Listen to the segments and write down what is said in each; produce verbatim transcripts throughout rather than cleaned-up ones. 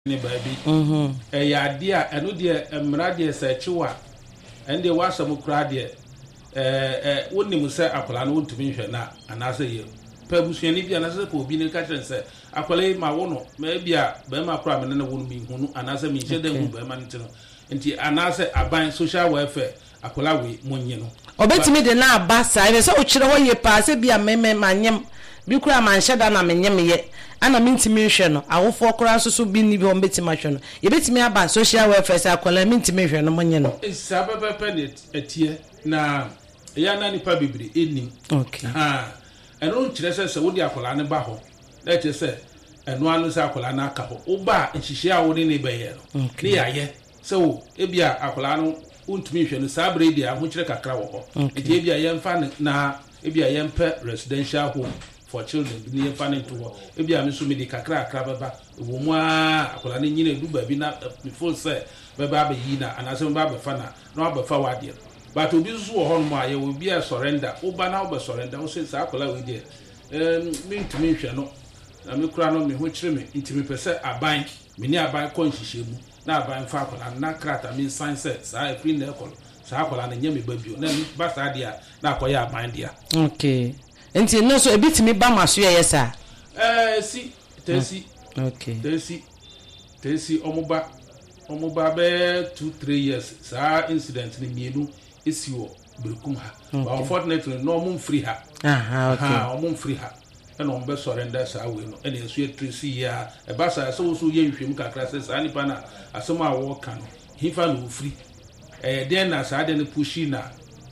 ne baabi mhm eh ya de a eno de emra de searchwa ende wasam kura de eh eh wonnim se akola no wontumi hwe na anase ye pabusuani bia anase ko obi ne ka kire se akola ma wo no ma bia ba ma kura me ne wo no mi hunu anase mi hye dem ba ma ntino nti anase aban social welfare akola we monye no obetimi de na abasa ebe se o kire ho ye pa se bia meme manyem bi kura man hyeda na menyem ye ana mintimi hwe no awofo kura soso bi ni bi o betima hwe no ye betimi aba social welfare se akola mintimi hwe no monye no sabapepe ne etie na ya na nipa bibiri enim okay ha eno nkire se se wodi akola ne ba ho na che se eno anu se akola na aka ho uba nhihye a wodi ne be ye no ne ya ye se wo ebia akola no untumi hwe no sabre dia ho kire kakra wo ho eti ebia ye mfa na ebia ye mpe residential home for children ni ye mfa ne to ho ebia me so me di kakra akra baba wo mu a akola ne nyina du ba bi na before say baba ba yi na anase baba ba fa na na ba fa wa dia but obi so wo hono ma ye will be a surrender oba na oba surrender o say sa akola we dia em me ntumi hwe no na me kura no me ho kire me ntimi pese aban me ni aban ko nhihye mu na aban fa akola na krata me science sa e free na ekolo sa akola na nyame babio na me ba sa dia na akoya aban dia okay enti no so ebitimi ba maso ye sa eh si tesi okay tesi tesi omoba omoba be two three years sa incident ni mienu isiwo bekum ha but unfortunately no mum free ha aha okay ha mum free ha eno mbe surrender sa we no ene enso etrisi ya e ba sa so so ye nhwem kakra se sa nipa na asoma wo ka no hifa no free eh den na sa de no pushi na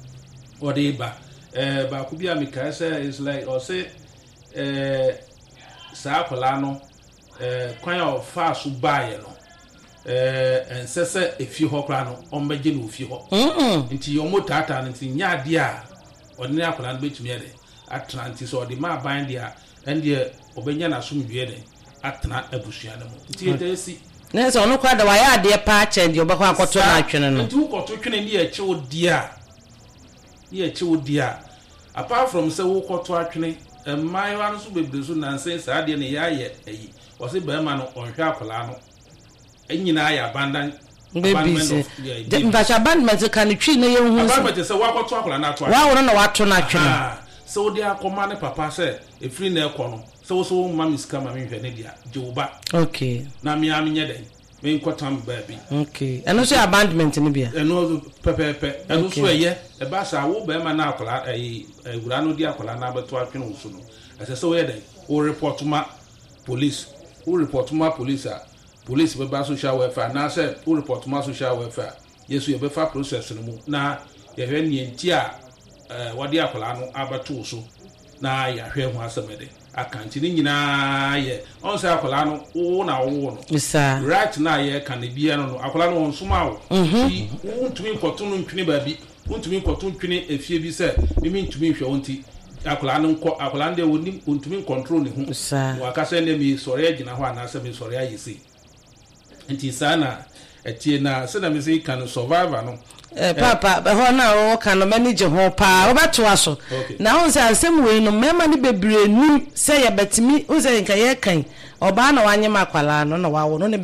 ode ba eh ba ku bia mika say is like or say eh sa akola no eh kwan of fast buy no eh ensese efi ho kra no ombeje no ofi ho mhm nti yomo tata nti nya de a odne akola no betumi ede atlanti so de ma ban de a ende obenya na somdwe de atna abusua no nti etesi na so no kwa da wa ya de pa che de obakwa akoto na atwene no nti ukoto twene ne eche odi a ne eche odi a apart from say ukoto atwene emai wa no so bebre so nansen sa de ne ya ye eyi wose ba ma no onhwe akola no enyina ya abandan abandonment de mfacha abandonment kan twi na ye hu so abandonment se wakoto akola na ato wa woro na wato na atwene so dia akoma ne papa se efri na ekọ no so so mama miska mama hwe ne dia joba okay na mi am nye den me nkotam baabi okay eno so abandonment ni bia eno pepepe eno so eye e ba sa wo ba ma na akola eh egura no dia akola na abeto atwene usu no ase so ye den o report ma police o report ma police a police be ba social welfare na say o report ma social welfare yesu ye be fa process no mu na ye hwe ne nti a eh wadi akola no abeto usu na ya hwe ho asemede akanti ni nyina ye on say akola no wo na wo no isa right na ye kan bia no no akola no nsoma wo ti untumi nkoto no ntwene baabi untumi nkoto ntwene efie bi se mimi ntumi hwe wonti akola no nko akola nde woni untumi control ne hu wa kasa ne mi sori agina ho anasa mi sori ayisi nti sana etie na se na mi se kan survivor no eh papa be ho na wo kan no manage ho pa wo beto aso na ho se asem we no mema ni bebre ni se ye betimi wo se nka ye kan oba na wanye makwala no na wawo no